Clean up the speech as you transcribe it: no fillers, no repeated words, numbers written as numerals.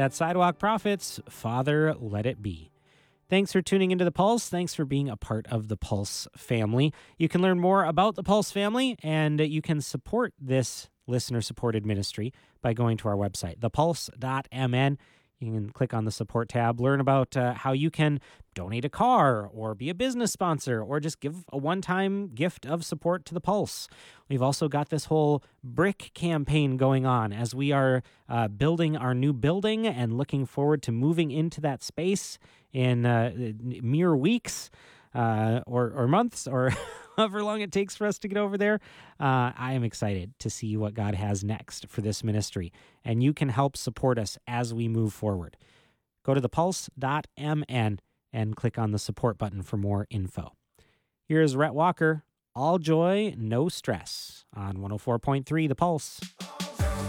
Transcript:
That's Sidewalk Prophets, Father, Let It Be. Thanks for tuning into The Pulse. Thanks for being a part of the Pulse family. You can learn more about the Pulse family, and you can support this listener-supported ministry by going to our website, thepulse.mn. You can click on the support tab, learn about how you can donate a car or be a business sponsor or just give a one-time gift of support to the Pulse. We've also got this whole brick campaign going on as we are building our new building and looking forward to moving into that space in mere weeks or months or however long it takes for us to get over there. I am excited to see what God has next for this ministry, and you can help support us as we move forward. Go to thepulse.mn and click on the support button for more info. Here is Rhett Walker, All Joy, No Stress on 104.3 The Pulse.